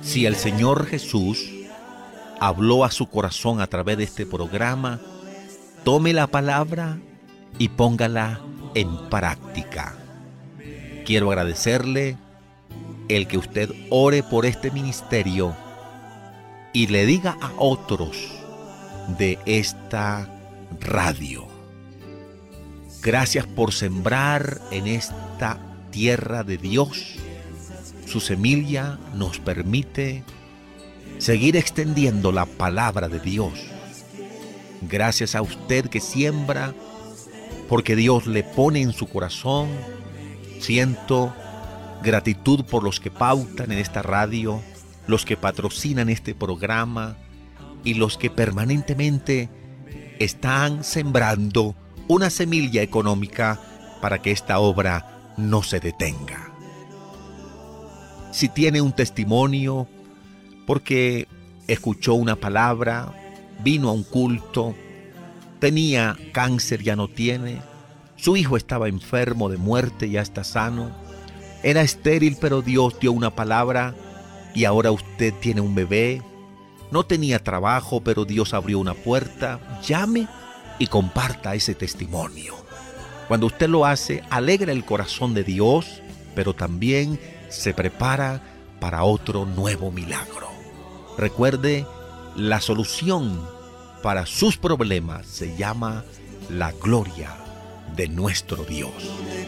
Si el Señor Jesús habló a su corazón a través de este programa, tome la palabra y póngala en práctica. Quiero agradecerle el que usted ore por este ministerio y le diga a otros de esta radio. Gracias por sembrar en esta tierra de Dios. Su semilla nos permite seguir extendiendo la palabra de Dios. Gracias a usted que siembra, porque Dios le pone en su corazón. Siento gratitud por los que pautan en esta radio, los que patrocinan este programa y los que permanentemente están sembrando una semilla económica para que esta obra no se detenga. Si tiene un testimonio porque escuchó una palabra, vino a un culto, tenía cáncer, ya no tiene, su hijo estaba enfermo de muerte, ya está sano, era estéril, pero Dios dio una palabra y ahora usted tiene un bebé, no tenía trabajo, pero Dios abrió una puerta, llame y comparta ese testimonio. Cuando usted lo hace, alegra el corazón de Dios, pero también se prepara para otro nuevo milagro. Recuerde, la solución para sus problemas se llama la gloria de nuestro Dios.